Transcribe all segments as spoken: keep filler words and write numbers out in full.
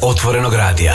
Otvorenog radija.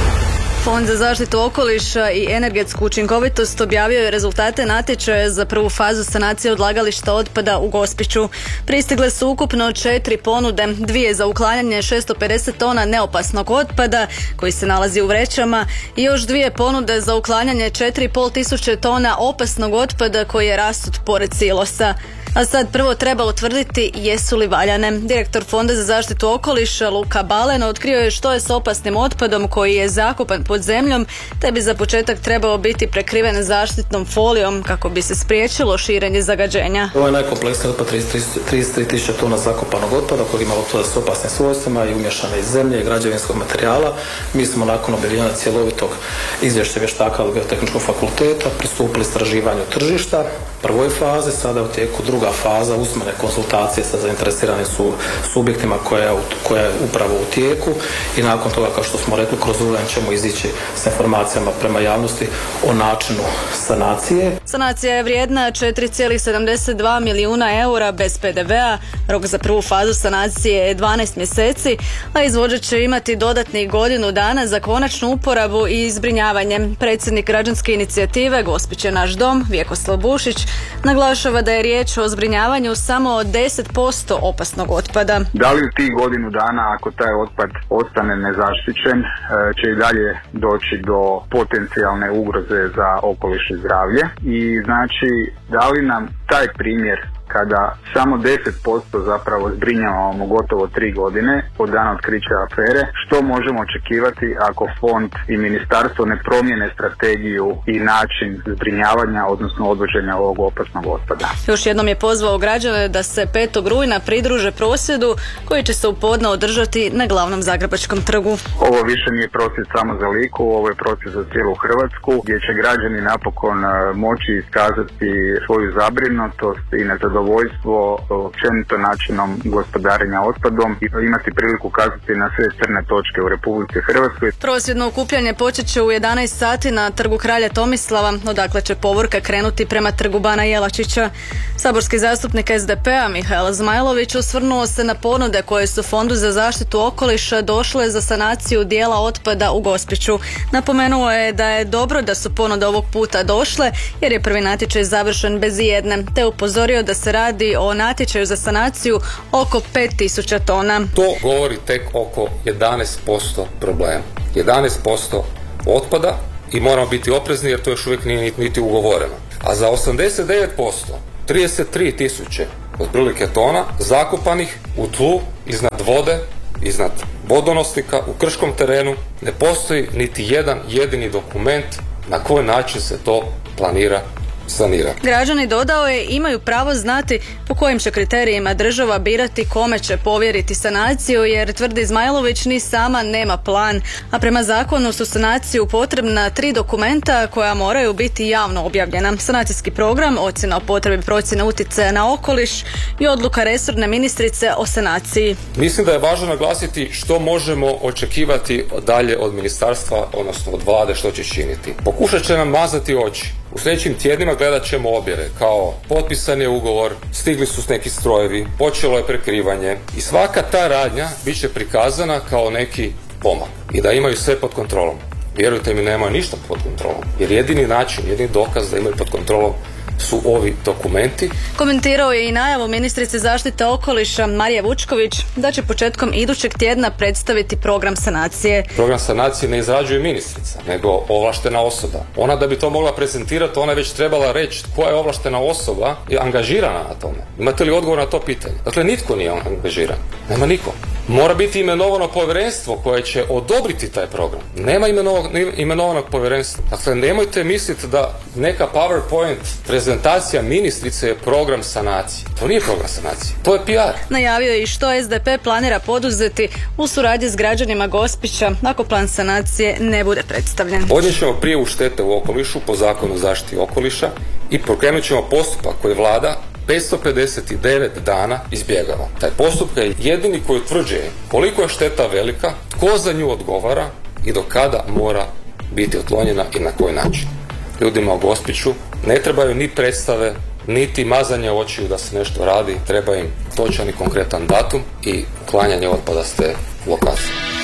Fond za zaštitu okoliša i energetsku učinkovitost objavio je rezultate natječaja za prvu fazu sanacije odlagališta otpada u Gospiću. Pristigle su ukupno četiri ponude, dvije za uklanjanje šesto pedeset tona neopasnog otpada koji se nalazi u vrećama i još dvije ponude za uklanjanje četiri i pol tisuće tona opasnog otpada koji je rasut pored silosa. A sad prvo treba utvrditi jesu li valjane. Direktor Fonda za zaštitu okoliša Luka Balen otkrio je što je s opasnim otpadom koji je zakopan pod zemljom, te bi za početak trebao biti prekriven zaštitnom folijom kako bi se spriječilo širenje zagađenja. Ovo je najkompleksniji otpad, trideset tri tisuće tona zakopanog otpada koji ima otpada s opasnim svojstvima i umješane iz zemlje i građevinskog materijala. Mi smo nakon objavljivanja cjelovitog izvješća vještaka Biotehničkog fakulteta pristupili istraživanju tržišta prvoj fazi, sada u tijeku druga faza usmene konsultacije sa zainteresiranim su subjektima koja, koja je upravo u tijeku i nakon toga, kao što smo rekli, kroz rujan ćemo izići s informacijama prema javnosti o načinu sanacije. Sanacija je vrijedna četiri zarez sedamdeset dva milijuna eura bez pe de vea. Rok za prvu fazu sanacije je dvanaest mjeseci, a izvođač će imati dodatnih godinu dana za konačnu uporabu i zbrinjavanje. Predsjednik građanske inicijative Gospić je naš dom, Vjekoslav Bušić, naglašava da je riječ o zbrinjavanju samo od deset posto opasnog otpada. Da li u tih godinu dana, ako taj otpad ostane nezaštićen, će i dalje doći do potencijalne ugroze za okoliš i zdravlje? I znači, da li nam taj primjer kada samo deset posto zapravo zbrinjavamo gotovo tri godine od dana otkrića afere, što možemo očekivati ako fond i ministarstvo ne promijene strategiju i način zbrinjavanja, odnosno odvoženja ovog opasnog otpada. Još jednom je pozvao građane da se petog rujna pridruže prosvjedu koji će se u podne održati na glavnom Zagrebačkom trgu. Ovo više nije prosvjed samo za Liku, ovo je prosvjed za cijelu Hrvatsku gdje će građani napokon moći iskazati svoju zabrinutost i nezadovoljstvo zadovoljstvo općenito načinom gospodarenja otpadom i imati priliku kazati na sve crne točke u Republici Hrvatskoj. Prosvjedno okupljanje počet će u jedanaest sati na trgu Kralja Tomislava, odakle će povorka krenuti prema trgu Bana Jelačića. Saborski zastupnik es de pe-a Mihael Zmajlović osvrnuo se na ponude koje su Fondu za zaštitu okoliša došle za sanaciju dijela otpada u Gospiću. Napomenuo je da je dobro da su ponude ovog puta došle jer je prvi natječaj završen bez ijedne, te upozorio da se radi o natječaju za sanaciju oko pet tisuća tona. To govori tek oko jedanaest posto problema. jedanaest posto otpada i moramo biti oprezni jer to još uvijek nije niti ugovoreno. A za osamdeset devet posto, trideset tri tisuće otprilike tona zakopanih u tlu, iznad vode, iznad vodonosnika, u krškom terenu, ne postoji niti jedan jedini dokument na koji način se to planira sanira. Građani, dodao je, imaju pravo znati po kojim će kriterijima država birati kome će povjeriti sanaciju, jer tvrdi Zmajlović ni sama nema plan, a prema zakonu su sanaciju potrebna tri dokumenta koja moraju biti javno objavljena: sanacijski program, ocjena o potrebi procjene utjecaja na okoliš i odluka resorne ministrice o sanaciji. Mislim da je važno naglasiti što možemo očekivati dalje od ministarstva, odnosno od vlade, što će činiti. Pokušat će nam mazati oči. U sljedećim tjednima gledat ćemo objave kao potpisan je ugovor, stigli su neki strojevi, počelo je prekrivanje i svaka ta radnja bit će prikazana kao neki pomak i da imaju sve pod kontrolom. Vjerujte mi, nemaju ništa pod kontrolom, jer jedini način, jedini dokaz da imaju pod kontrolom su ovi dokumenti. Komentirao je i najavu ministrice zaštite okoliša Marije Vučković da će početkom idućeg tjedna predstaviti program sanacije. Program sanacije ne izrađuje ministrica, nego ovlaštena osoba. Ona da bi to mogla prezentirati, ona je već trebala reći koja je ovlaštena osoba i angažirana na tome. Imate li odgovor na to pitanje? Dakle, nitko nije angažiran. Nema niko. Mora biti imenovano povjerenstvo koje će odobriti taj program. Nema imenovanog, imenovanog povjerenstva. Dakle, nemojte misliti da neka PowerPoint prezentacija ministrice je program sanacije. To nije program sanacije, to je pe er. Najavio je i što es de pe planira poduzeti u suradnji s građanima Gospića ako plan sanacije ne bude predstavljen. Podnijet ćemo prijavu štete u okolišu po zakonu o zaštiti okoliša i pokrenut ćemo postupak koji vlada petsto pedeset devet dana izbjegava. Taj postupak je jedini koji utvrđuje koliko je šteta velika, tko za nju odgovara i do kada mora biti otklonjena i na koji način. Ljudima u Gospiću ne trebaju ni predstave, niti mazanje očiju da se nešto radi, treba im točan i konkretan datum i uklanjanje otpada s te lokacije.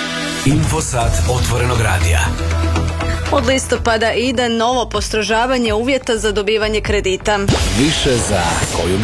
Infosat otvorenog radija. Od listopada ide novo postrožavanje uvjeta za dobivanje kredita. Više za koju